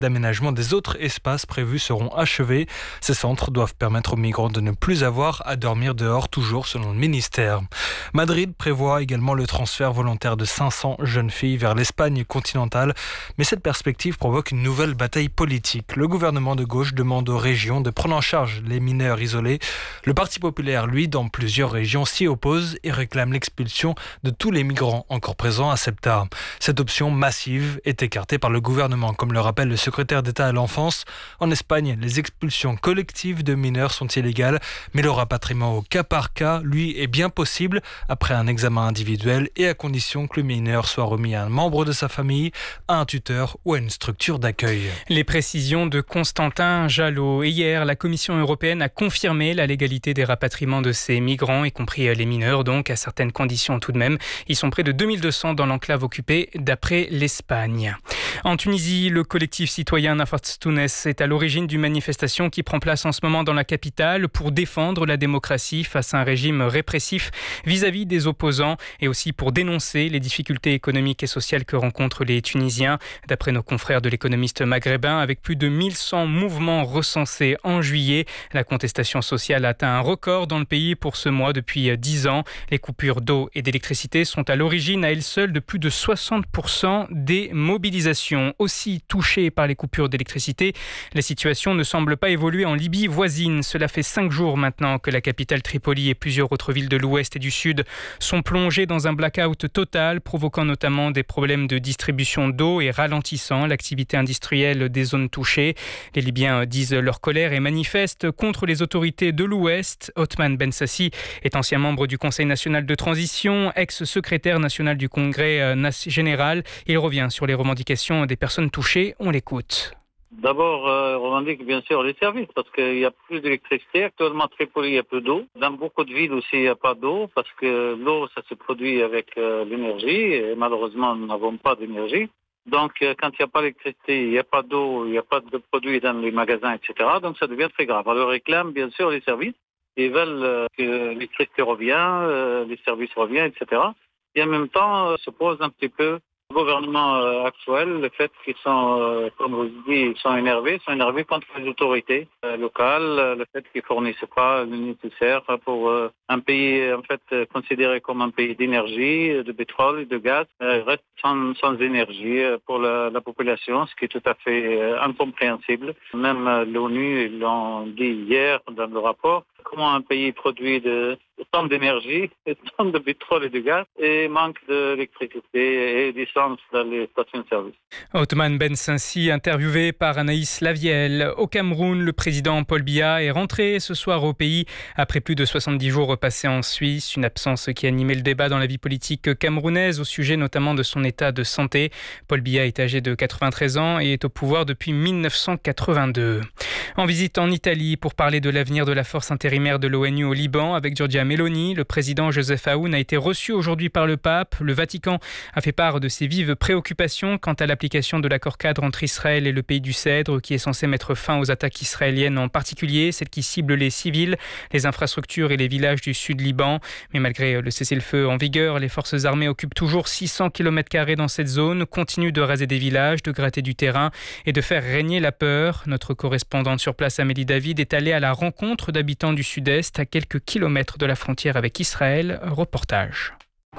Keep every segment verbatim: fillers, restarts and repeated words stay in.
d'aménagement des autres espaces prévus seront achevés. Ces centres doivent permettre aux migrants de ne plus avoir à dormir dehors, toujours selon le ministère. Madrid prévoit également le transfert volontaire de cinq cents jeunes filles vers l'Espagne continentale, mais cette perspective provoque une nouvelle bataille politique. Le gouvernement de gauche demande aux régions de prendre en charge les mineurs isolés. Le Parti populaire, lui, dans plusieurs régions, s'y oppose et réclame l'expulsion de tous les migrants encore présents à Ceuta. Cette option massive est écartée par le gouvernement, comme le rappelle le secrétaire d'État à l'enfance. En Espagne, les expulsions collectives de mineurs sont illégales, mais le rapatriement au cas par cas, lui, est bien possible après un examen individuel et à condition que le mineur soit remis à un membre de sa famille, à un tuteur ou à une structure d'accueil. Les précisions de Constantin Jalot. Et hier, la Commission européenne a confirmé la légalité des rapatriements de ces migrants, y compris les mineurs, donc à certaines conditions tout de même. Ils sont près de deux mille deux cents dans l'enclave occupée, d'après l'Espagne. En Tunisie, le collectif citoyen Nafat Tounes est à l'origine d'une manifestation qui prend place en ce moment dans la capitale pour défendre la démocratie face à un régime répressif vis-à-vis des opposants et aussi pour dénoncer les difficultés économiques et sociales que rencontrent les Tunisiens. D'après nos confrères de l'Économiste maghrébin, avec plus de mille cent mouvements recensés en juillet, la contestation sociale a atteint un record dans le pays pour ce mois depuis dix ans. Les coupures d'eau et d'électricité sont à l'origine à elles seules de plus de soixante pour cent des mobilisations. Aussi touchées par les coupures d'électricité, la situation ne semble pas évoluer en Libye voisine. Cela fait cinq jours maintenant que la capitale Tripoli et plusieurs autres villes de l'ouest et du sud sont plongées dans un blackout total, provoquant notamment des problèmes de distribution d'eau et ralentissant l'activité industrielle des zones touchées. Les Libyens disent leur colère et manifestent contre les autorités de l'ouest. Othman Ben Sassi est ancien membre du Conseil national de transition, ex-secrétaire national du Congrès général. Il revient sur les revendications des personnes touchées. On l'écoute. D'abord, euh, on revendique bien sûr les services parce qu'il y a plus d'électricité. Actuellement, à Tripoli, il y a peu d'eau. Dans beaucoup de villes aussi, il n'y a pas d'eau parce que l'eau, ça se produit avec euh, l'énergie et malheureusement, nous n'avons pas d'énergie. Donc, euh, quand il n'y a pas d'électricité, il n'y a pas d'eau, il n'y a pas de produits dans les magasins, et cetera. Donc, ça devient très grave. Alors, ils réclament bien sûr les services. Ils veulent euh, que l'électricité revienne, euh, les services reviennent, et cetera. Et en même temps, euh, se pose un petit peu le gouvernement euh, actuel, le fait qu'ils sont, euh, comme vous dites, ils sont énervés, ils sont énervés contre les autorités euh, locales, euh, le fait qu'ils ne fournissent pas le nécessaire pour euh, un pays en fait euh, considéré comme un pays d'énergie, de pétrole et de gaz, euh, reste sans, sans énergie euh, pour la, la population, ce qui est tout à fait euh, incompréhensible. Même euh, l'ONU l'ont dit hier dans le rapport. Comment un pays produit de, tant d'énergie, tant de pétrole et de gaz et manque d'électricité et d'essence dans les stations-service. Othman Ben Sassi, interviewé par Anaïs Lavielle. Au Cameroun, le président Paul Biya est rentré ce soir au pays après plus de soixante-dix jours passés en Suisse. Une absence qui a animé le débat dans la vie politique camerounaise au sujet notamment de son état de santé. Paul Biya est âgé de quatre-vingt-treize ans et est au pouvoir depuis mille neuf cent quatre-vingt-deux. En visite en Italie pour parler de l'avenir de la force intérimaire de l'ONU au Liban avec Giorgia Meloni, le président Joseph Aoun a été reçu aujourd'hui par le pape. Le Vatican a fait part de ses vives préoccupations quant à l'application de l'accord cadre entre Israël et le pays du Cèdre qui est censé mettre fin aux attaques israéliennes, en particulier celles qui ciblent les civils, les infrastructures et les villages du sud Liban. Mais malgré le cessez-le-feu en vigueur, les forces armées occupent toujours six cents kilomètres carrés dans cette zone, continuent de raser des villages, de gratter du terrain et de faire régner la peur. Notre correspondante sur place, Amélie David, est allée à la rencontre d'habitants du sud-est, à quelques kilomètres de la frontière avec Israël. Reportage.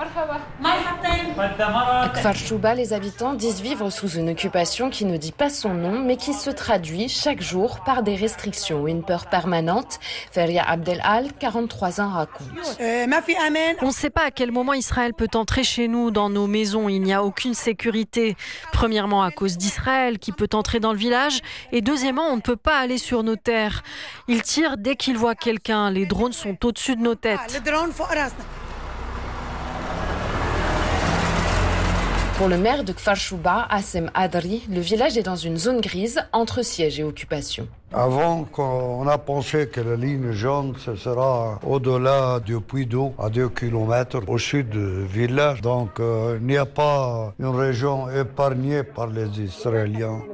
À Kfar Chouba, les habitants disent vivre sous une occupation qui ne dit pas son nom, mais qui se traduit chaque jour par des restrictions et une peur permanente. Feria Abdelal, quarante-trois ans, raconte. On ne sait pas à quel moment Israël peut entrer chez nous, dans nos maisons. Il n'y a aucune sécurité. Premièrement, à cause d'Israël, qui peut entrer dans le village. Et deuxièmement, on ne peut pas aller sur nos terres. Ils tirent dès qu'ils voient quelqu'un. Les drones sont au-dessus de nos têtes. Pour le maire de Kfar Chouba, Assem Adri, le village est dans une zone grise entre siège et occupation. Avant, on a pensé que la ligne jaune, ce sera au-delà du puits d'eau, à deux kilomètres au sud du village. Donc, euh, il n'y a pas une région épargnée par les Israéliens.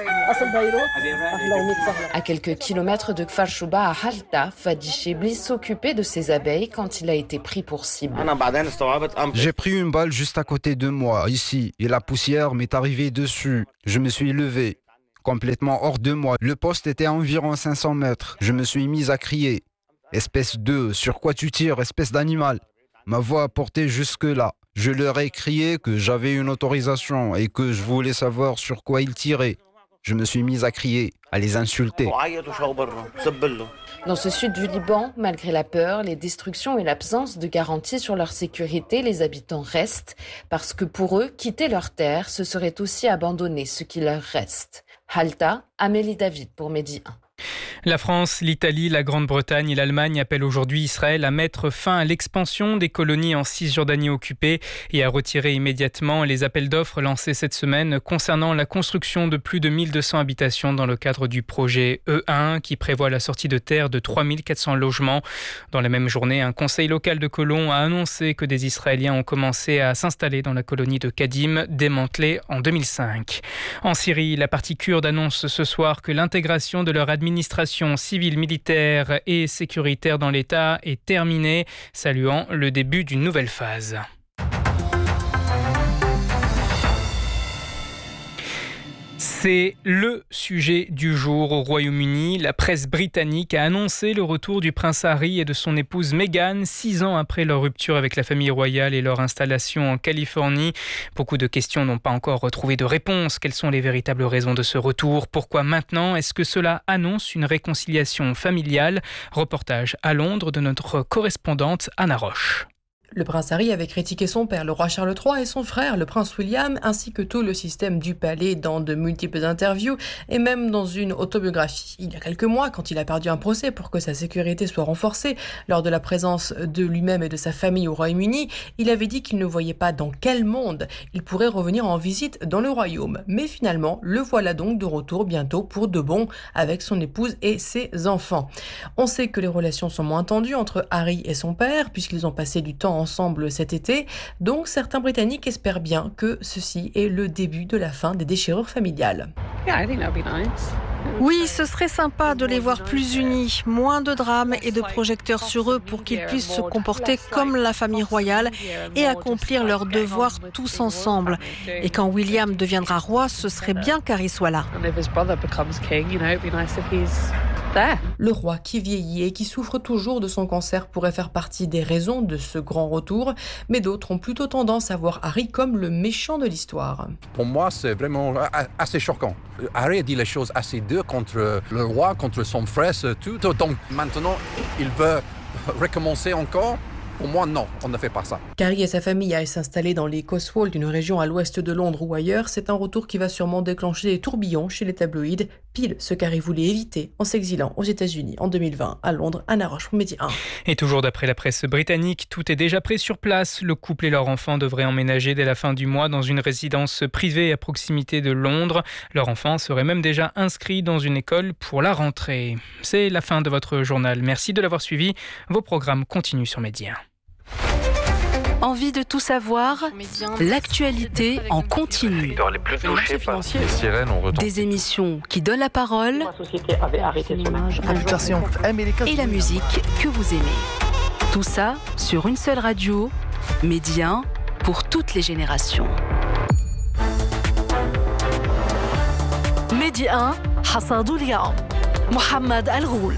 À quelques kilomètres de Kfar Chouba, à Halta, Fadi Chebli s'occupait de ses abeilles quand il a été pris pour cible. J'ai pris une balle juste à côté de moi, ici, et la poussière m'est arrivée dessus. Je me suis levé. complètement hors de moi. Le poste était à environ cinq cents mètres. Je me suis mis à crier. Espèce de, sur quoi tu tires, espèce d'animal. Ma voix a porté jusque-là. Je leur ai crié que j'avais une autorisation et que je voulais savoir sur quoi ils tiraient. Je me suis mis à crier, à les insulter. Dans ce sud du Liban, malgré la peur, les destructions et l'absence de garanties sur leur sécurité, les habitants restent parce que pour eux, quitter leur terre, ce serait aussi abandonner ce qui leur reste. Halta, Amélie David pour Midi un. La France, l'Italie, la Grande-Bretagne et l'Allemagne appellent aujourd'hui Israël à mettre fin à l'expansion des colonies en Cisjordanie occupée et à retirer immédiatement les appels d'offres lancés cette semaine concernant la construction de plus de mille deux cents habitations dans le cadre du projet E un qui prévoit la sortie de terre de trois mille quatre cents logements. Dans la même journée, un conseil local de Colombes a annoncé que des Israéliens ont commencé à s'installer dans la colonie de Kadim, démantelée en deux mille cinq. En Syrie, la partie kurde annonce ce soir que l'intégration de leur administration civile, militaire et sécuritaire dans l'État est terminée, saluant le début d'une nouvelle phase. C'est le sujet du jour au Royaume-Uni. La presse britannique a annoncé le retour du prince Harry et de son épouse Meghan, six ans après leur rupture avec la famille royale et leur installation en Californie. Beaucoup de questions n'ont pas encore retrouvé de réponse. Quelles sont les véritables raisons de ce retour? Pourquoi maintenant? Est-ce que cela annonce une réconciliation familiale? Reportage à Londres de notre correspondante Anna Roche. Le prince Harry avait critiqué son père, le roi Charles trois, et son frère, le prince William, ainsi que tout le système du palais dans de multiples interviews et même dans une autobiographie. Il y a quelques mois, quand il a perdu un procès pour que sa sécurité soit renforcée lors de la présence de lui-même et de sa famille au Royaume-Uni, il avait dit qu'il ne voyait pas dans quel monde il pourrait revenir en visite dans le royaume. Mais finalement, le voilà donc de retour bientôt pour de bon avec son épouse et ses enfants. On sait que les relations sont moins tendues entre Harry et son père puisqu'ils ont passé du temps ensemble cet été, donc certains Britanniques espèrent bien que ceci est le début de la fin des déchirures familiales. Oui, ce serait sympa de les voir plus unis, moins de drames et de projecteurs sur eux pour qu'ils puissent se comporter comme la famille royale et accomplir leurs devoirs tous ensemble. Et quand William deviendra roi, ce serait bien qu'Harry soit là. Le roi qui vieillit et qui souffre toujours de son cancer pourrait faire partie des raisons de ce grand retour, mais d'autres ont plutôt tendance à voir Harry comme le méchant de l'histoire. Pour moi, c'est vraiment assez choquant. Harry a dit les choses assez dures contre le roi, contre son frère, tout. Donc maintenant, il veut recommencer encore. Pour moi, non, on ne fait pas ça. Harry et sa famille aillent s'installer dans les Cotswolds, une région à l'ouest de Londres ou ailleurs. C'est un retour qui va sûrement déclencher des tourbillons chez les tabloïds, pile ce qu'Harry voulait éviter en s'exilant aux États-Unis en deux mille vingt à Londres. Anna Roche pour Midi un. Et toujours d'après la presse britannique, tout est déjà prêt sur place. Le couple et leur enfant devraient emménager dès la fin du mois dans une résidence privée à proximité de Londres. Leur enfant serait même déjà inscrit dans une école pour la rentrée. C'est la fin de votre journal. Merci de l'avoir suivi. Vos programmes continuent sur Midi un. Envie de tout savoir? L'actualité en continu. Dans les plus touchés par les sirènes, on retrouve des émissions qui donnent la parole. La société avait arrêté son âge. Et la musique que vous aimez. Tout ça sur une seule radio. Midi un pour toutes les générations. Midi un, حصاد اليوم. محمد الغول.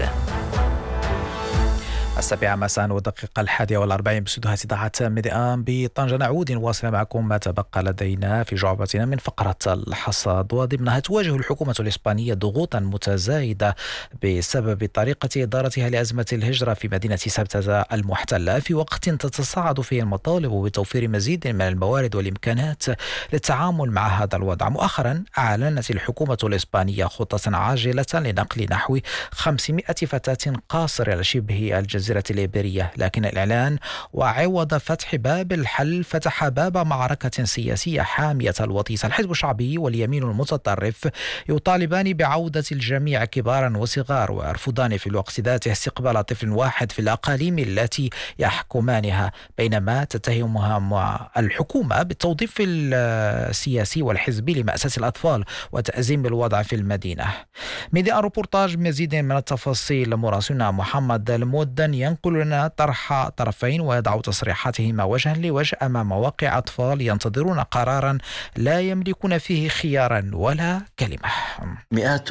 السابعة مساء والدقيقة الحادية والأربعين باستديوهات إذاعة ميديان بطنجة. نعود نواصل معكم ما تبقى لدينا في جعبتنا من فقرة الحصاد، وضمنها تواجه الحكومة الإسبانية ضغوطا متزايدة بسبب طريقة إدارتها لأزمة الهجرة في مدينة سبتة المحتلة، في وقت تتصاعد فيه المطالب بتوفير مزيد من الموارد والإمكانات للتعامل مع هذا الوضع. مؤخرا أعلنت الحكومة الإسبانية خطة عاجلة لنقل نحو خمسمائة فتاة قاصرة على شبه الجزيرة الإيبيرية، لكن الإعلان وعوض فتح باب الحل فتح باب معركة سياسية حامية الوطيس. الحزب الشعبي واليمين المتطرف يطالبان بعودة الجميع كبارا وصغار، ويرفضان في الوقت ذاته استقبال طفل واحد في الأقاليم التي يحكمانها، بينما تتهمها الحكومة بالتوظيف السياسي والحزبي لمأساة الأطفال وتأزيم الوضع في المدينة. ميديا روبورتاج مزيد من التفاصيل مراسلنا محمد المدني ينقل لنا طرح طرفين ويضع تصريحاتهما وجها لوجه أمام واقع أطفال ينتظرون قرارا لا يملكون فيه خيارا ولا كلمة. مئات